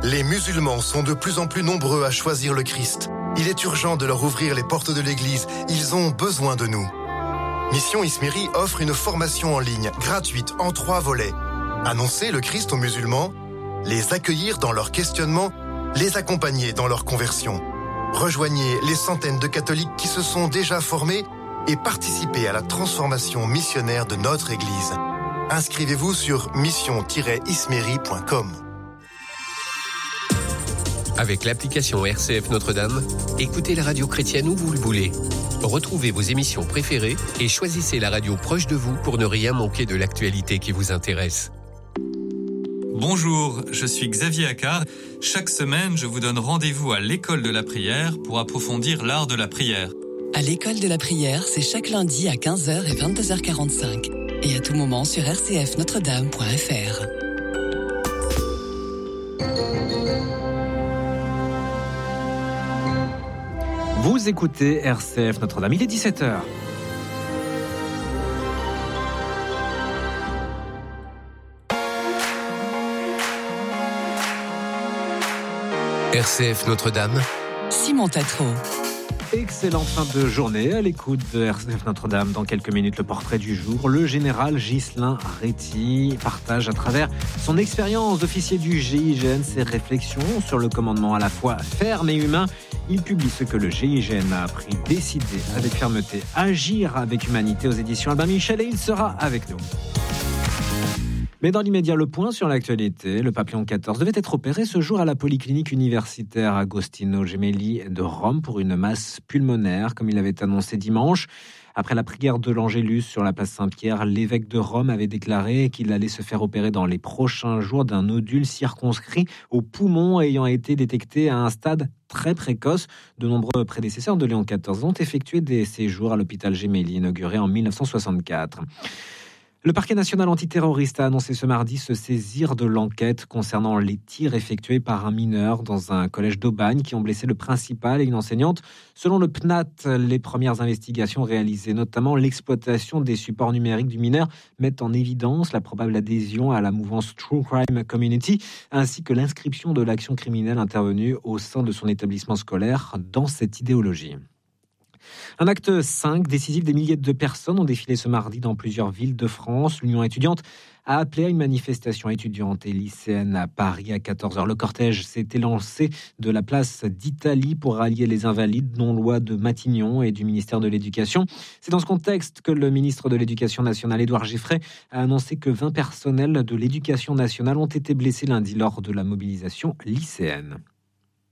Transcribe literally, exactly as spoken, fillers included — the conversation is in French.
Les musulmans sont de plus en plus nombreux à choisir le Christ. Il est urgent de leur ouvrir les portes de l'Église. Ils ont besoin de nous. Mission Ismiri offre une formation en ligne, gratuite, en trois volets. Annoncer le Christ aux musulmans, les accueillir dans leur questionnement, les accompagner dans leur conversion. Rejoignez les centaines de catholiques qui se sont déjà formés et participez à la transformation missionnaire de notre Église. Inscrivez-vous sur mission tiret ismiri point com. Avec l'application R C F Notre-Dame, écoutez la radio chrétienne où vous le voulez. Retrouvez vos émissions préférées et choisissez la radio proche de vous pour ne rien manquer de l'actualité qui vous intéresse. Bonjour, je suis Xavier Accard. Chaque semaine, je vous donne rendez-vous à l'école de la prière pour approfondir l'art de la prière. À l'école de la prière, c'est chaque lundi à quinze heures et vingt-deux heures quarante-cinq. Et à tout moment sur r c f notre dame point f r. Vous écoutez R C F Notre-Dame, il est dix-sept heures. R C F Notre-Dame, Simon Tatro. Excellente fin de journée à l'écoute de R C F Notre-Dame. Dans quelques minutes, le portrait du jour. Le général Ghislain Réty partage à travers son expérience d'officier du G I G N ses réflexions sur le commandement à la fois ferme et humain. Il publie ce que le G I G N a appris, décider avec fermeté, agir avec humanité aux éditions Albin Michel, et il sera avec nous. Mais dans l'immédiat, le point sur l'actualité. Le pape Léon quatorze devait être opéré ce jour à la polyclinique universitaire Agostino Gemelli de Rome pour une masse pulmonaire, comme il avait annoncé dimanche. Après la prière de l'Angélus sur la place Saint-Pierre, l'évêque de Rome avait déclaré qu'il allait se faire opérer dans les prochains jours d'un nodule circonscrit au poumon ayant été détecté à un stade très précoce. De nombreux prédécesseurs de Léon quatorze ont effectué des séjours à l'hôpital Gemelli, inauguré en dix-neuf cent soixante-quatre. Le parquet national antiterroriste a annoncé ce mardi se saisir de l'enquête concernant les tirs effectués par un mineur dans un collège d'Aubagne qui ont blessé le principal et une enseignante. Selon le P N A T, les premières investigations réalisées, notamment l'exploitation des supports numériques du mineur, mettent en évidence la probable adhésion à la mouvance True Crime Community, ainsi que l'inscription de l'action criminelle intervenue au sein de son établissement scolaire dans cette idéologie. Un acte cinq décisif, des milliers de personnes ont défilé ce mardi dans plusieurs villes de France. L'Union étudiante a appelé à une manifestation étudiante et lycéenne à Paris à quatorze heures. Le cortège s'est élancé de la place d'Italie pour rallier les Invalides, non-loi de Matignon et du ministère de l'Éducation. C'est dans ce contexte que le ministre de l'Éducation nationale, Édouard Giffray, a annoncé que vingt personnels de l'Éducation nationale ont été blessés lundi lors de la mobilisation lycéenne.